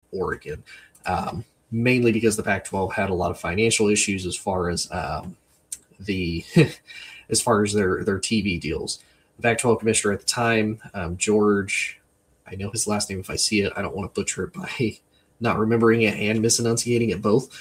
Oregon, mainly because the Pac-12 had a lot of financial issues as far as the as far as their TV deals. The Pac-12 commissioner at the time, George, I know his last name if I see it. I don't want to butcher it by not remembering it and misenunciating it both.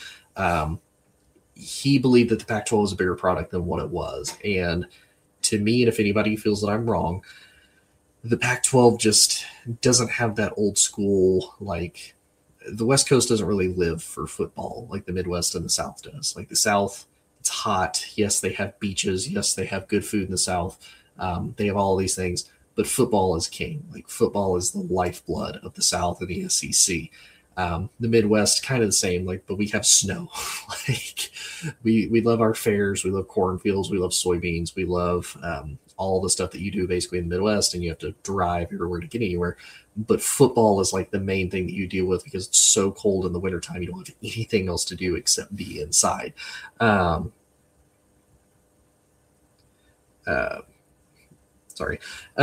He believed that the Pac-12 was a bigger product than what it was. And to me, and if anybody feels that I'm wrong, the Pac-12 just doesn't have that old school, like the West Coast doesn't really live for football like the Midwest and the South does. Like the South, it's hot. Yes, they have beaches. Yes, they have good food in the South. They have all these things, but football is king. Like football is the lifeblood of the South and the SEC. The Midwest, kind of the same, like, but we have snow. Like we love our fairs, we love cornfields, we love soybeans, we love all the stuff that you do basically in the Midwest, and you have to drive everywhere to get anywhere. But football is like the main thing that you deal with because it's so cold in the wintertime. You don't have anything else to do except be inside. Sorry.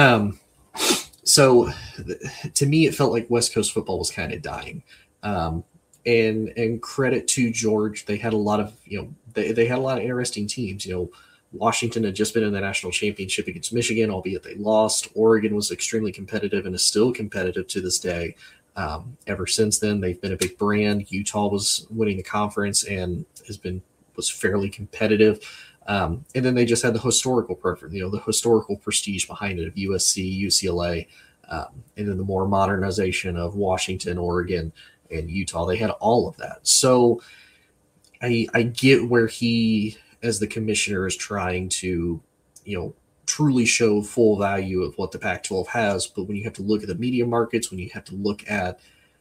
So to me, it felt like West Coast football was kind of dying. And credit to George, they had a lot of, they had a lot of interesting teams. Washington had just been in the national championship against Michigan, albeit they lost. Oregon was extremely competitive and is still competitive to this day. Ever since then, they've been a big brand. Utah was winning the conference and was fairly competitive. And then they just had the historical preference, the historical prestige behind it of USC, UCLA, and then the more modernization of Washington, Oregon, and Utah. They had all of that. So I get where he, as the commissioner, is trying to, truly show full value of what the Pac-12 has. But when you have to look at the media markets, when you have to look at,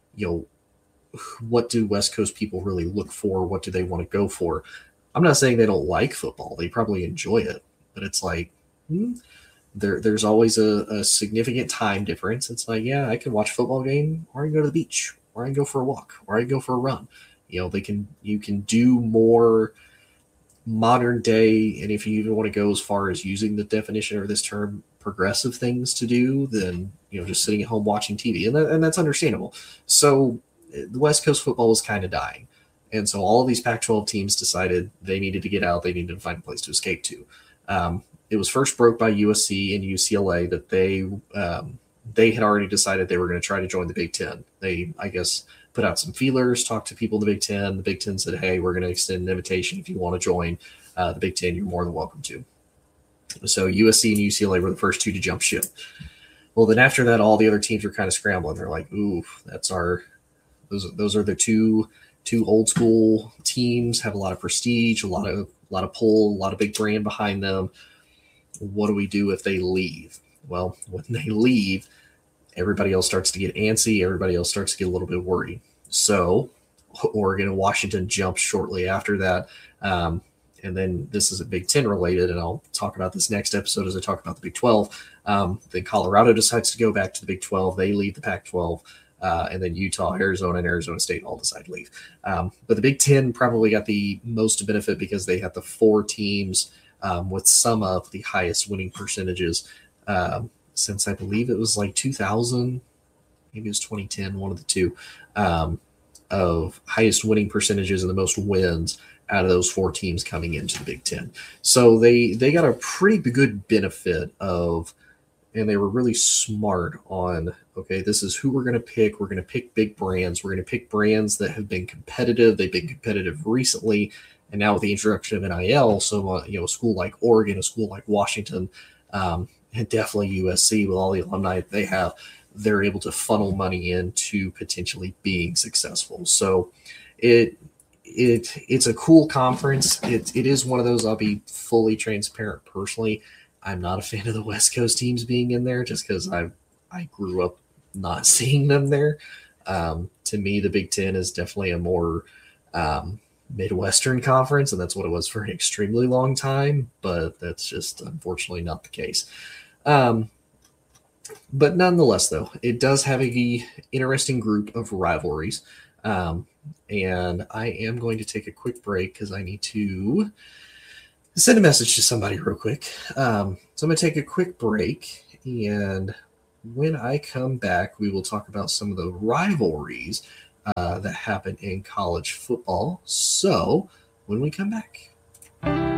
what do West Coast people really look for? What do they want to go for? I'm not saying they don't like football. They probably enjoy it, but it's like there's always a significant time difference. It's like, yeah, I can watch a football game, or I can go to the beach, or I can go for a walk, or I can go for a run. You can do more modern day, and if you even want to go as far as using the definition of this term, progressive things to do than just sitting at home watching TV, and that's understandable. So the West Coast football was kind of dying. And so all of these Pac-12 teams decided they needed to get out. They needed to find a place to escape to. It was first broke by USC and UCLA that they had already decided they were going to try to join the Big Ten. They, I guess, put out some feelers, talked to people in the Big Ten. The Big Ten said, hey, we're going to extend an invitation. If you want to join the Big Ten, you're more than welcome to. So USC and UCLA were the first two to jump ship. Well, then after that, all the other teams were kind of scrambling. They're like, ooh, those are the two old school teams, have a lot of prestige, a lot of pull, a lot of big brand behind them. What do we do if they leave? Well, when they leave, everybody else starts to get antsy. Everybody else starts to get a little bit worried. So Oregon and Washington jump shortly after that. And then this is a Big Ten related, and I'll talk about this next episode as I talk about the Big 12. Then Colorado decides to go back to the Big 12. They leave the Pac-12. And then Utah, Arizona, and Arizona State all decide to leave. But the Big Ten probably got the most benefit because they had the four teams with some of the highest winning percentages since I believe it was like 2000, maybe it was 2010, one of the two, of highest winning percentages and the most wins out of those four teams coming into the Big Ten. So they got a pretty good benefit of, and they were really smart on, okay, this is who we're going to pick. We're going to pick big brands. We're going to pick brands that have been competitive. They've been competitive recently. And now with the introduction of NIL, so, a school like Oregon, a school like Washington, and definitely USC with all the alumni they have, they're able to funnel money into potentially being successful. So it's a cool conference. It is one of those, I'll be fully transparent personally, I'm not a fan of the West Coast teams being in there just because I grew up not seeing them there. To me, the Big Ten is definitely a more Midwestern conference, and that's what it was for an extremely long time, but that's just unfortunately not the case. But nonetheless, though, it does have a interesting group of rivalries. And I am going to take a quick break because I need to send a message to somebody real quick. So I'm going to take a quick break, and when I come back, we will talk about some of the rivalries that happen in college football. So when we come back.